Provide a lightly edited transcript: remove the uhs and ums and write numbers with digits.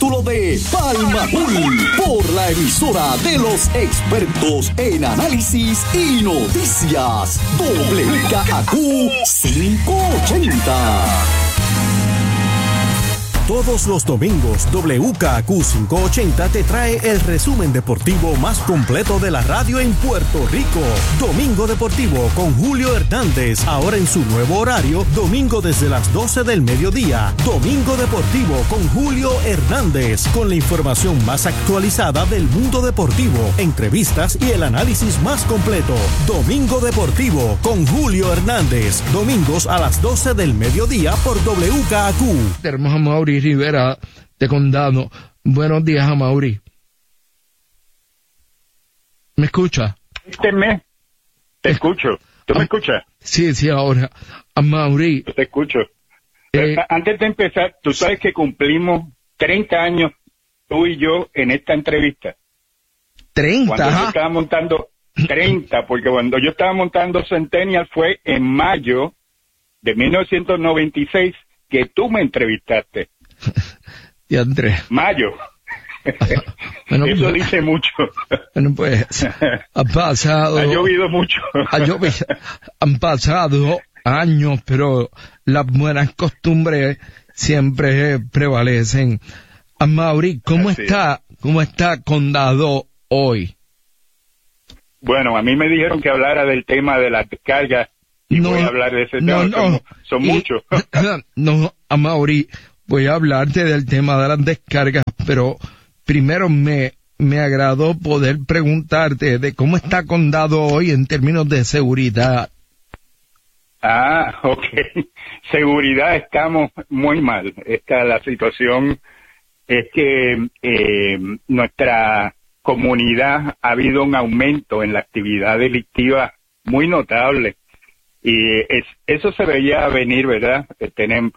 capítulo de Palmatul por la emisora de los expertos en análisis y noticias. WKAQ 580. Todos los domingos, WKAQ 580 te trae el resumen deportivo más completo de la radio en Puerto Rico. Domingo Deportivo con Julio Hernández, ahora en su nuevo horario, domingo desde las 12 del mediodía. Domingo Deportivo con Julio Hernández, con la información más actualizada del mundo deportivo, entrevistas y el análisis más completo. Domingo Deportivo con Julio Hernández, domingos a las 12 del mediodía por WKAQ. Tenemos a Mauri Rivera de Condado. Buenos días, Amaury. ¿Me escucha? Te escucho. ¿Tú me escuchas? Sí, ahora. Amaury. Te escucho. Antes de empezar, tú sabes que cumplimos 30 años, tú y yo, en esta entrevista. 30. Cuando yo estaba montando 30, porque cuando yo estaba montando Centennial fue en mayo de 1996 que tú me entrevistaste. Y Andrés. Mayo. Bueno, eso pues, dice mucho. Bueno, pues, ha pasado. Ha llovido mucho. Han pasado años, pero las buenas costumbres siempre prevalecen. Amaury, ¿cómo está Condado hoy? Bueno, a mí me dijeron que hablara del tema de las descargas y voy a hablar de ese tema. Son muchos. No, Amaury, voy a hablarte del tema de las descargas, pero primero me agradó poder preguntarte de cómo está Condado hoy en términos de seguridad. Ok. Seguridad, estamos muy mal. La situación es que nuestra comunidad ha habido un aumento en la actividad delictiva muy notable. Y eso se veía venir, ¿verdad?